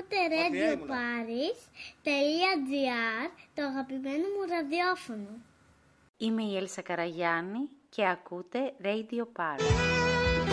Ακούτε radioparis.gr, το αγαπημένο μου ραδιόφωνο. Είμαι η Έλσα Καραγιάννη και ακούτε Radio Paris.